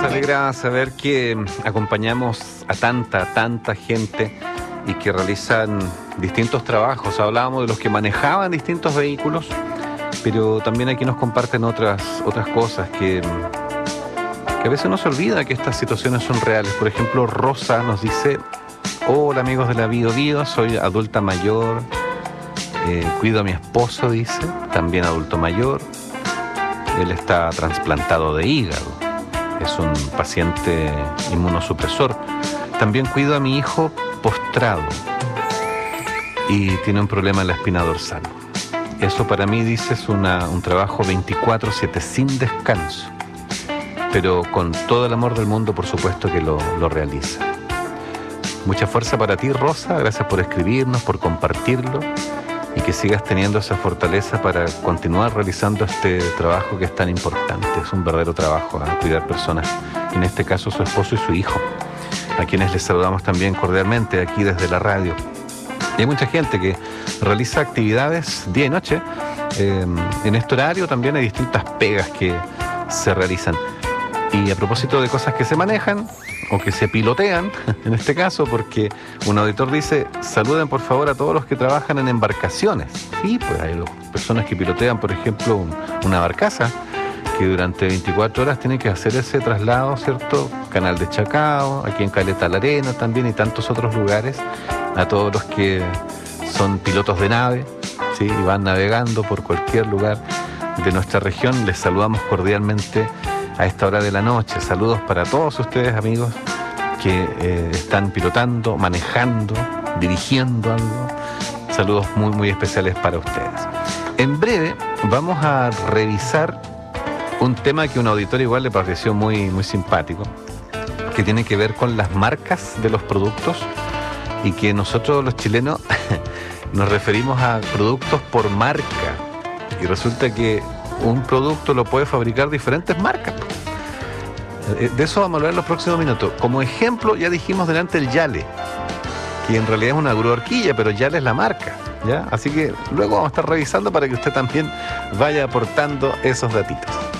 alegra saber que acompañamos a tanta gente y que realizan distintos trabajos. Hablábamos de los que manejaban distintos vehículos, pero también aquí nos comparten otras cosas que a veces no se olvida que estas situaciones son reales. Por ejemplo, Rosa nos dice: hola amigos de la Bio, soy adulta mayor, cuido a mi esposo, dice, también adulto mayor. Él está trasplantado de hígado, es un paciente inmunosupresor. También cuido a mi hijo postrado y tiene un problema en la espina dorsal. Eso para mí, dice, es un trabajo 24/7 sin descanso, pero con todo el amor del mundo, por supuesto que lo realiza. Mucha fuerza para ti, Rosa, gracias por escribirnos, por compartirlo, y que sigas teniendo esa fortaleza para continuar realizando este trabajo que es tan importante. Es un verdadero trabajo, cuidar personas, en este caso su esposo y su hijo, a quienes les saludamos también cordialmente aquí desde la radio. Y hay mucha gente que realiza actividades día y noche. En este horario también hay distintas pegas que se realizan. Y a propósito de cosas que se manejan o que se pilotean, en este caso, porque un auditor dice: saluden por favor a todos los que trabajan en embarcaciones. Sí, pues hay personas que pilotean, por ejemplo, una barcaza, que durante 24 horas tienen que hacer ese traslado, ¿cierto? Canal de Chacao, aquí en Caleta la Arena también, y tantos otros lugares. A todos los que son pilotos de nave, ¿sí? Y van navegando por cualquier lugar de nuestra región, les saludamos cordialmente a esta hora de la noche. Saludos para todos ustedes, amigos, que están pilotando, manejando, dirigiendo algo. Saludos muy especiales para ustedes. En breve vamos a revisar un tema que a un auditor igual le pareció muy simpático, que tiene que ver con las marcas de los productos, y que nosotros los chilenos nos referimos a productos por marca, y resulta que un producto lo puede fabricar diferentes marcas. De eso vamos a hablar en los próximos minutos. Como ejemplo, ya dijimos delante el Yale, que en realidad es una agrohorquilla, pero Yale es la marca, ¿ya? Así que luego vamos a estar revisando para que usted también vaya aportando esos datitos.